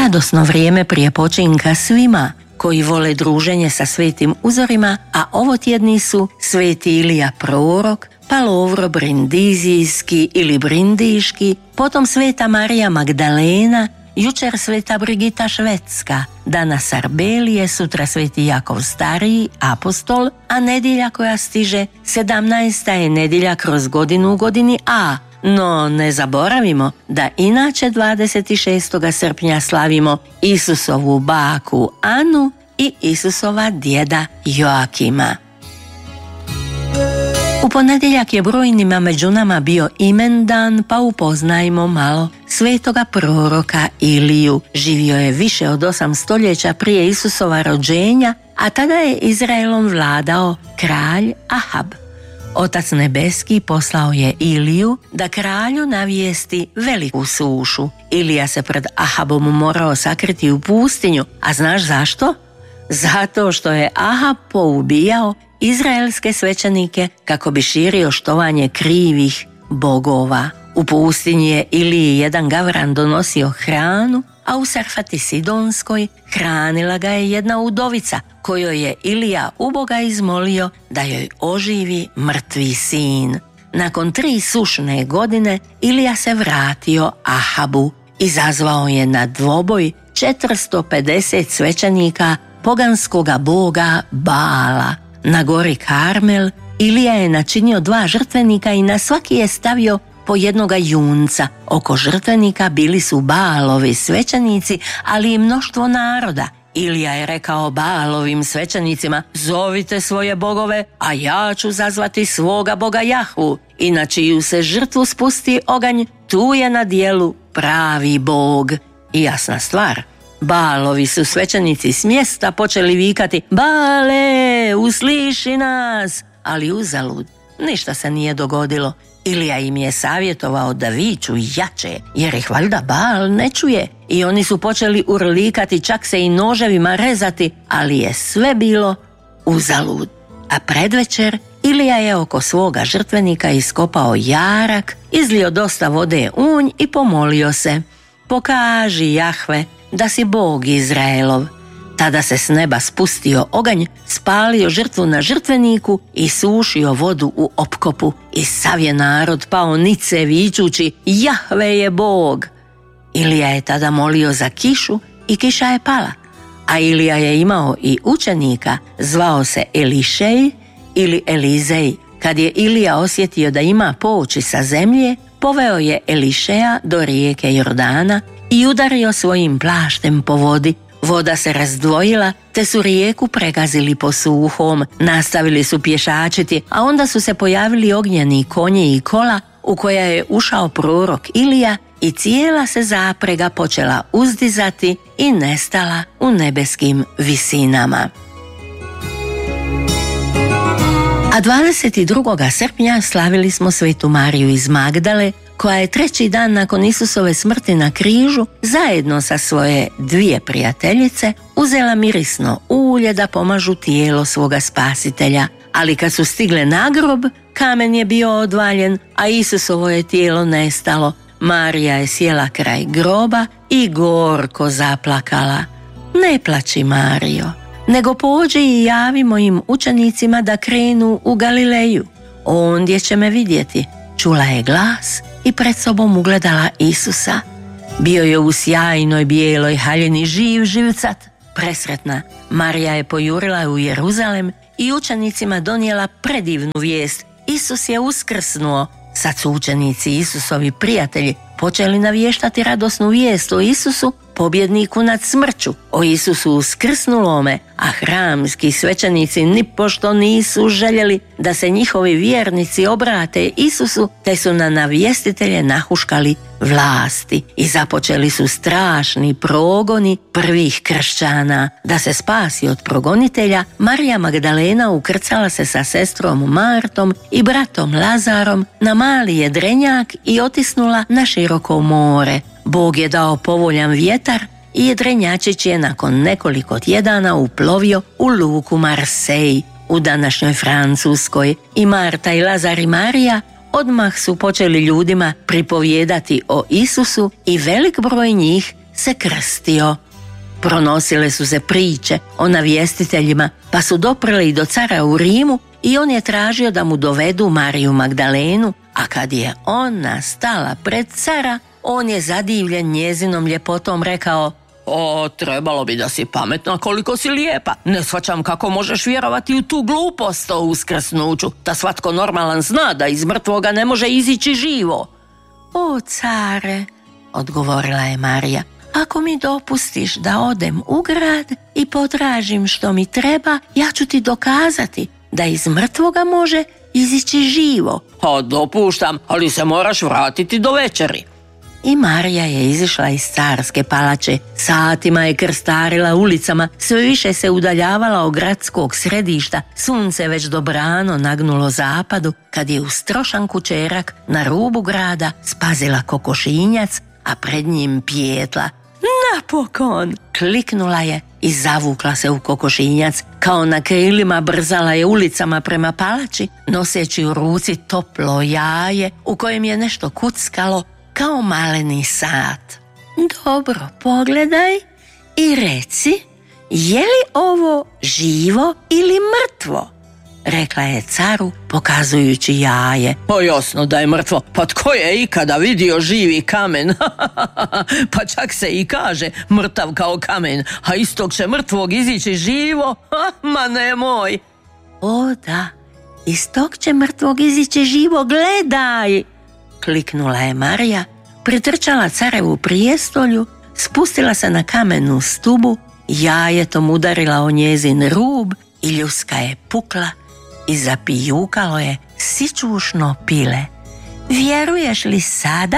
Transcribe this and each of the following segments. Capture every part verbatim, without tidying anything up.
radosno vrijeme prije počinka svima koji vole druženje sa svetim uzorima, a ovotjedni su sveti Ilija prorok, pa Lovro Brindizijski ili Brindiški, potom sveta Marija Magdalena, jučer sveta Brigita Švedska, danas Arbelije, sutra sveti Jakov Stariji, apostol, a nedjelja koja stiže sedamnaesta je nedjelja kroz godinu u godini A. No ne zaboravimo da inače dvadeset šestog srpnja slavimo Isusovu baku Anu i Isusova djeda Joakima. U ponedjeljak je brojnima među nama bio imendan, pa upoznajmo malo svetoga proroka Iliju. Živio je više od osam stoljeća prije Isusova rođenja, a tada je Izraelom vladao kralj Ahab. Otac nebeski poslao je Iliju da kralju navijesti veliku sušu. Ilija se pred Ahabom morao sakriti u pustinju, a znaš zašto? Zato što je Ahab poubijao izraelske svećenike kako bi širio štovanje krivih bogova. U pustinji je Iliji jedan gavran donosio hranu, a u Sarfati Sidonskoj hranila ga je jedna udovica kojoj je Ilija uboga izmolio da joj oživi mrtvi sin. Nakon tri sušne godine Ilija se vratio Ahabu. Izazvao je na dvoboj četiristo pedeset svećenika poganskoga boga Baala. Na gori Karmel Ilija je načinio dva žrtvenika i na svaki je stavio po jednoga junca. Oko žrtvenika bili su Baalovi svećenici, ali i mnoštvo naroda. Ilija je rekao Baalovim svećenicima: zovite svoje bogove, a ja ću zazvati svoga boga Jahvu. I na čiju se žrtvu spusti oganj, tu je na dijelu pravi bog. I jasna stvar, Baalovi su svećenici s mjesta počeli vikati: Baale, usliši nas! Ali uzalud, ništa se nije dogodilo. Ilija im je savjetovao da viču jače, jer ih valjda Baal ne čuje. I oni su počeli urlikati, čak se i noževima rezati, ali je sve bilo uzalud. A predvečer Ilija je oko svoga žrtvenika iskopao jarak, izlio dosta vode u nj i pomolio se: pokaži, Jahve, da si Bog Izraelov. Tada se s neba spustio oganj, spalio žrtvu na žrtveniku i sušio vodu u opkopu. I sav je narod pao nice vičući: Jahve je Bog. Ilija je tada molio za kišu i kiša je pala. A Ilija je imao i učenika, zvao se Elišej ili Elizej. Kad je Ilija osjetio da ima poći sa zemlje, poveo je Elišeja do rijeke Jordana i udario svojim plaštem po vodi. Voda se razdvojila, te su rijeku pregazili po suhom, nastavili su pješačiti, a onda su se pojavili ognjeni konji i kola u koja je ušao prorok Ilija i cijela se zaprega počela uzdizati i nestala u nebeskim visinama. A dvadeset drugog srpnja slavili smo svetu Mariju iz Magdale, koja je treći dan nakon Isusove smrti na križu zajedno sa svoje dvije prijateljice uzela mirisno ulje da pomažu tijelo svoga spasitelja. Ali kad su stigle na grob, kamen je bio odvaljen, a Isusovo je tijelo nestalo. Marija je sjela kraj groba i gorko zaplakala. Ne plači, Marijo, nego pođi i javi mojim učenicima da krenu u Galileju. Ondje će me vidjeti. Čula je glas i pred sobom ugledala Isusa. Bio je u sjajnoj bijeloj haljini, živ živcat. Presretna, Marija je pojurila u Jeruzalem i učenicima donijela predivnu vijest. Isus je uskrsnuo. Sad su učenici Isusovi prijatelji počeli navještati radosnu vijest o Isusu, pobjedniku nad smrću, o Isusu uskrsnulome, a hramski svećenici nipošto nisu željeli da se njihovi vjernici obrate Isusu, te su na navjestitelje nahuškali vlasti i započeli su strašni progoni prvih kršćana. Da se spasi od progonitelja, Marija Magdalena ukrcala se sa sestrom Martom i bratom Lazarom na mali jedrenjak i otisnula na široko more. Bog je dao povoljan vjetar i jedrenjačić je nakon nekoliko tjedana uplovio u luku Marseille u današnjoj Francuskoj. I Marta i Lazar i Marija odmah su počeli ljudima pripovijedati o Isusu i velik broj njih se krstio. Pronosile su se priče o navjestiteljima, pa su doprli do cara u Rimu i on je tražio da mu dovedu Mariju Magdalenu, a kad je ona stala pred cara, on je zadivljen njezinom ljepotom rekao: O, trebalo bi da si pametna koliko si lijepa. Ne shvaćam kako možeš vjerovati u tu glupost o uskrsnuću, da svatko normalan zna da iz mrtvoga ne može izići živo. O, care, odgovorila je Marija, ako mi dopustiš da odem u grad i potražim što mi treba, ja ću ti dokazati da iz mrtvoga može izići živo. A dopuštam, ali se moraš vratiti do večeri. I Marija je izišla iz carske palače, satima je krstarila ulicama, sve više se udaljavala od gradskog središta, sunce već dobrano nagnulo zapadu, kad je uz trošan kućerak na rubu grada spazila kokošinjac, a pred njim Pijetla. Napokon! Kliknula je i zavukla se u kokošinjac, kao na krilima brzala je ulicama prema palači, noseći u ruci toplo jaje u kojem je nešto kuckalo kao maleni sat. Dobro, pogledaj i reci, je li ovo živo ili mrtvo? Rekla je caru, pokazujući jaje. Pa jasno da je mrtvo, pa tko je ikada vidio živi kamen? Pa čak se i kaže mrtav kao kamen, a istog će mrtvog izići živo? Ma nemoj! O da, istog će mrtvog izići živo, gledaj! Kliknula je Marija, pritrčala carevu prijestolju, spustila se na kamenu stubu, jajetom udarila o njezin rub i ljuska je pukla i zapijukalo je sičušno pile. Vjeruješ li sada?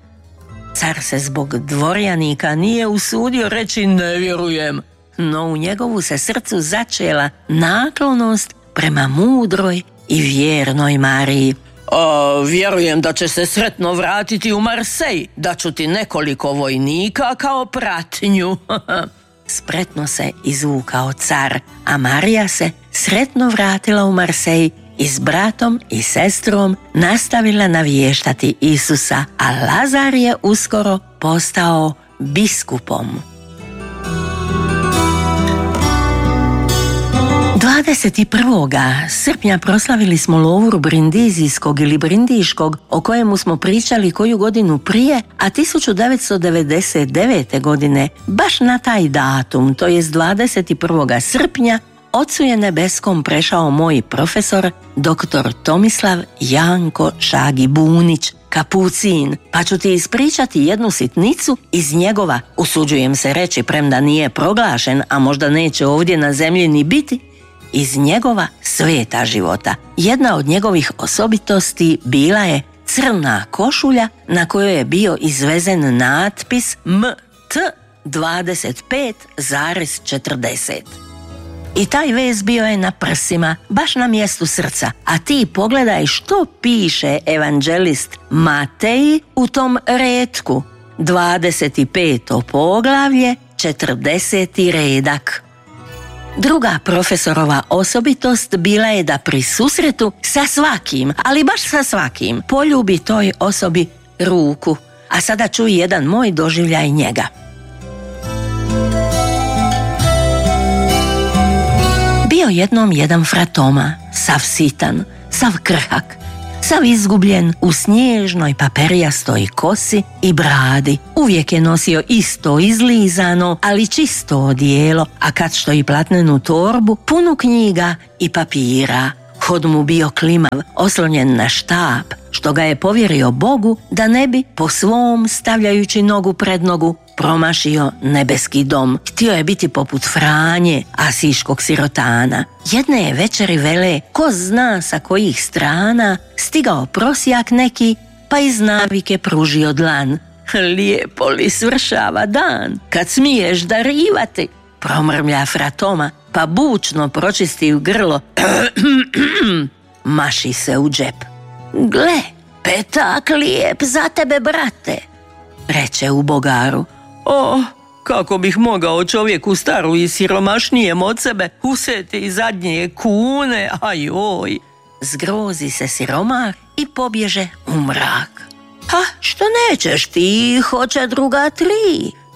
Car se zbog dvorjanika nije usudio reći ne vjerujem, no u njegovu se srcu začela naklonost prema mudroj i vjernoj Mariji. A, vjerujem da će se sretno vratiti u Marsej, da ću ti nekoliko vojnika kao pratnju. Spretno se izvukao car, a Marija se sretno vratila u Marsej i s bratom i sestrom nastavila navještati Isusa, a Lazar je uskoro postao biskupom. dvadeset prvog srpnja proslavili smo Lovru Brindizijskog ili Brindiškog, o kojemu smo pričali koju godinu prije, a tisuću devetsto devedeset devete. godine, baš na taj datum, to jest dvadeset prvog srpnja, Ocu je nebeskom prešao moj profesor, doktor Tomislav Janko Šagi-Bunić, kapucin, pa ću ti ispričati jednu sitnicu iz njegova, usuđujem se reći premda nije proglašen, a možda neće ovdje na zemlji ni biti, iz njegova sveta života. Jedna od njegovih osobitosti bila je crna košulja na kojoj je bio izvezen natpis M T dvadeset pet zarez četrdeset. I taj vez bio je na prsima, baš na mjestu srca, a ti pogledaj što piše evanđelist Matej u tom retku. dvadeset peto poglavlje, četrdeseti redak. Druga profesorova osobitost bila je da pri susretu sa svakim, ali baš sa svakim, poljubi toj osobi ruku. A sada čuj jedan moj doživljaj njega. Bio jednom jedan fratoma, sav sitan, sav krhak, sav izgubljen u snježnoj paperijastoj kosi i bradi. Uvijek je nosio isto izlizano, ali čisto odijelo, a kad što i platnenu torbu, punu knjiga i papira. Hod mu bio klimav, oslonjen na štap, što ga je povjerio Bogu da ne bi po svom, stavljajući nogu pred nogu, promašio nebeski dom. Htio je biti poput Franje, asiškog sirotana. Jedne je večeri vele, ko zna sa kojih strana, stigao prosjak neki, pa iz navike pružio dlan. Lijepo li svršava dan, kad smiješ darivati, promrmlja fratoma, pa bučno pročisti u grlo. Maši se u džep. Gle, petak lijep za tebe, brate, reče u bogaru. O, kako bih mogao čovjeku staru i siromašnijem od sebe useti i zadnje kune, ajoj. Zgrozi se siromah i pobježe u mrak. Ha, što nećeš ti, hoće druga tri,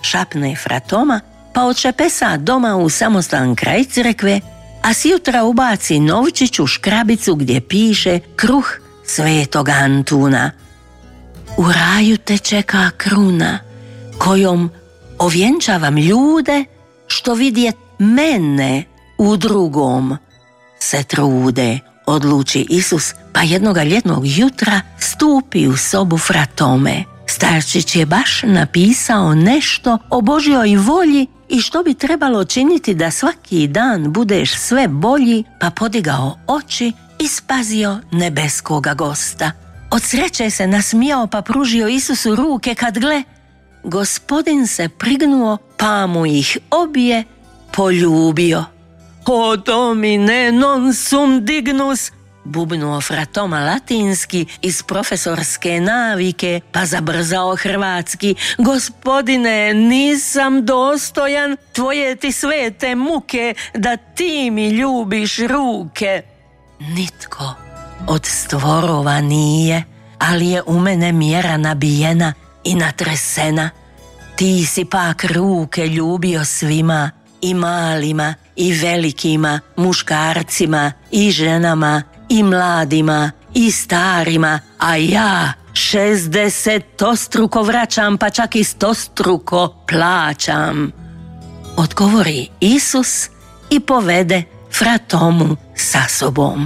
šapne Fratoma, pa odšepesa doma u samostan kraj crkve, a sjutra ubaci novčić u škrabicu gdje piše kruh svetog Antuna. U raju te čeka kruna, kojom ovjenčavam ljude što vidjet mene u drugom se trude, odluči Isus, pa jednoga ljetnog jutra stupi u sobu Fratome. Starčić je baš napisao nešto o Božjoj volji i što bi trebalo činiti da svaki dan budeš sve bolji, pa podigao oči i spazio nebeskoga gosta. Od sreće se nasmijao pa pružio Isusu ruke kad gle, Gospodin se prignuo pa mu ih obje poljubio. O domine non sum dignus, bubnuo Fratoma latinski iz profesorske navike, pa zabrzao hrvatski. Gospodine, nisam dostojan tvoje ti svete muke, da ti mi ljubiš ruke. Nitko od stvorova nije, ali je u mene mjera nabijena i natresena. Ti si pak ruke ljubio svima, i malima, i velikima, muškarcima, i ženama, i mladima, i starima, a ja šezdesetstostruko vraćam, pa čak i stostruko plaćam. Odgovori Isus i povede Fratomu sa sobom.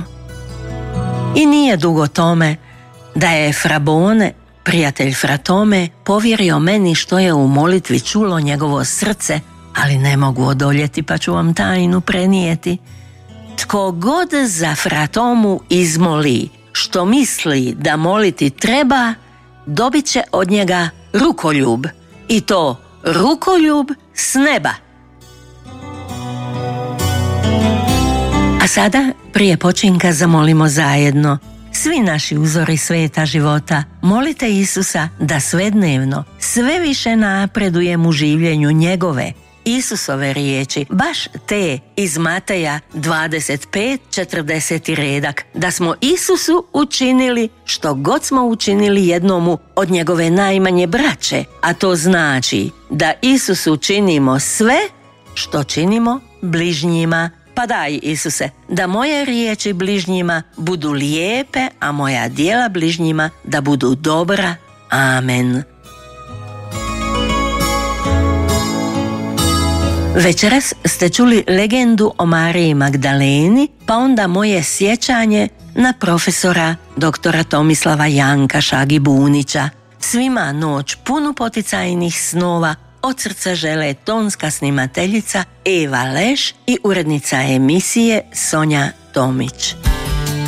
I nije dugo tome da je Frabone, prijatelj Fratome, povjerio meni što je u molitvi čulo njegovo srce, ali ne mogu odoljeti pa ću vam tajnu prenijeti. Tko god za Fratomu izmoli što misli da moliti treba, dobit će od njega rukoljub, i to rukoljub s neba. A sada, prije počinka, zamolimo zajedno. Svi naši uzori sveta života, molite Isusa da svednevno sve više napredujem u življenju njegove, Isusove riječi, baš te iz Mateja dvadeset pet četrdeset redak, da smo Isusu učinili što god smo učinili jednomu od njegove najmanje braće, a to znači da Isusu činimo sve što činimo bližnjima. Pa daj, Isuse, da moje riječi bližnjima budu lijepe, a moja djela bližnjima da budu dobra. Amen. Večeras ste čuli legendu o Mariji Magdaleni, pa onda moje sjećanje na profesora doktora Tomislava Janka Šagibunića. Svima noć punu poticajnih snova od srca žele tonska snimateljica Eva Leš i urednica emisije Sonja Tomić.